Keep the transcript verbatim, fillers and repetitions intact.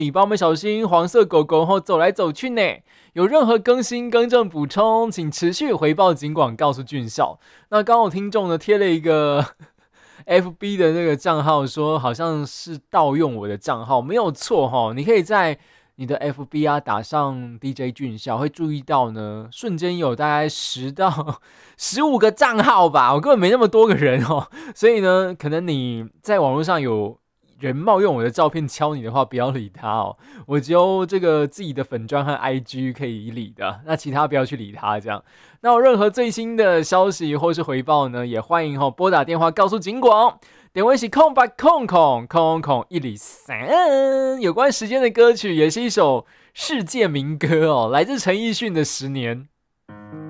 礼包们小心黄色狗狗后走来走去呢。有任何更新、更正、补充，请持续回报警广告诉俊孝。那刚好听众呢贴了一个F B 的那个账号，说好像是盗用我的账号，没有错哈。你可以在你的 F B 啊打上 D J 俊孝，会注意到呢，瞬间有大概十到十五个账号吧，我根本没那么多个人哦，所以呢，可能你在网络上有人冒用我的照片敲你的话，不要理他哦。我只有这个自己的粉专和 I G 可以理的，那其他不要去理他。这样，那有任何最新的消息或是回报呢，也欢迎哦拨打电话告诉警广。点位是空白空空空空一里三，有关时间的歌曲也是一首世界民歌哦，来自陈奕迅的《十年》。